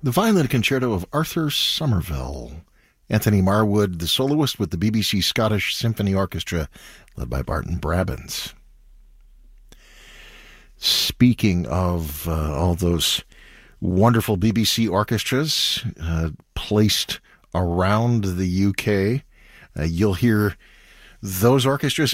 The Violin Concerto of Arthur Somerville. Anthony Marwood, the soloist with the BBC Scottish Symphony Orchestra, led by Barton Brabbins. Speaking of all those wonderful BBC orchestras placed around the UK, you'll hear those orchestras